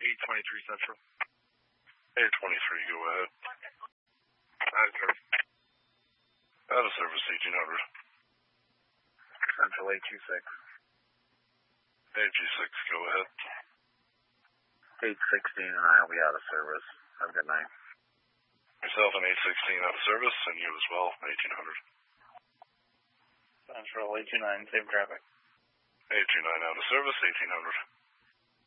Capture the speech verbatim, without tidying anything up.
eight twenty-three Central. eight twenty-three, go ahead. Out of service. Out of service, eighteen hundred. Central eight two six. eight two six, go ahead. eight sixteen and I will be out of service. Have a good night. Yourself an eight sixteen out of service, and you as well, eighteen hundred. Central eight two nine, same traffic. eight two nine out of service, eighteen hundred.